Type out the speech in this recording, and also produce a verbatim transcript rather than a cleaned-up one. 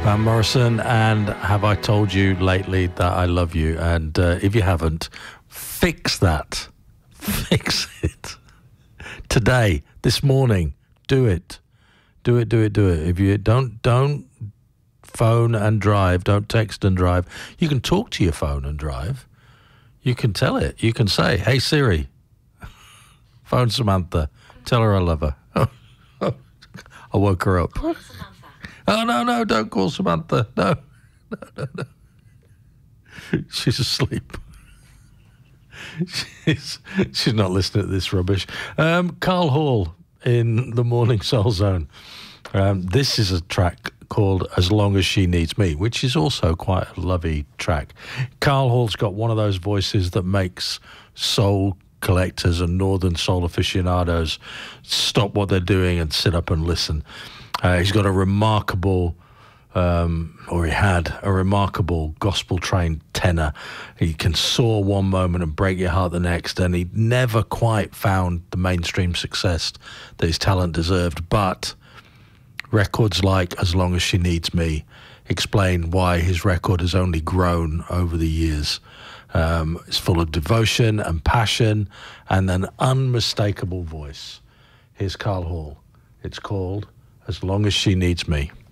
Van Morrison and Have I Told You Lately That I Love You? And uh, if you haven't, fix that. Fix it. Today, this morning, do it. Do it, do it, do it. If you don't, don't phone and drive, don't text and drive. You can talk to your phone and drive. You can tell it. You can say, hey, Siri, phone Samantha. Tell her I love her. I woke her up. Oh, no, no, don't call Samantha. No, no, no, no. She's asleep. She's, she's not listening to this rubbish. Um, Carl Hall in the Morning Soul Zone. Um, this is a track called As Long As She Needs Me, which is also quite a lovely track. Carl Hall's got one of those voices that makes soul collectors and northern soul aficionados stop what they're doing and sit up and listen. Uh, he's got a remarkable, um, or he had a remarkable gospel-trained tenor. He can soar one moment and break your heart the next, and he never quite found the mainstream success that his talent deserved. But records like As Long As She Needs Me explain why his record has only grown over the years. Um, it's full of devotion and passion and an unmistakable voice. Here's Carl Hall. It's called As Long As She Needs Me.